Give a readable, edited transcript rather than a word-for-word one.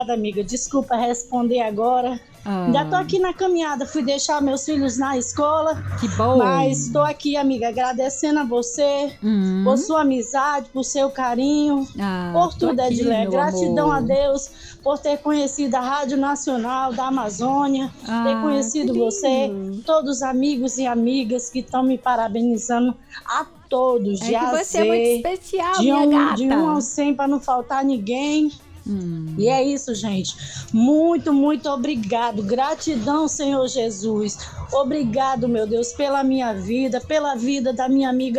Amiga, desculpa responder agora. Já tô aqui na caminhada, fui deixar meus filhos na escola. Que bom! Mas estou aqui, amiga, agradecendo a você por sua amizade, por seu carinho, por tudo, Edilé. Gratidão a Deus por ter conhecido a Rádio Nacional da Amazônia, ter conhecido você, todos os amigos e amigas que estão me parabenizando, a todos, de que você é muito especial, minha gata. De 1 ao 100 para não faltar ninguém. E é isso, gente. Muito, muito obrigado. Gratidão, Senhor Jesus. Obrigado, meu Deus, pela minha vida, pela vida da minha amiga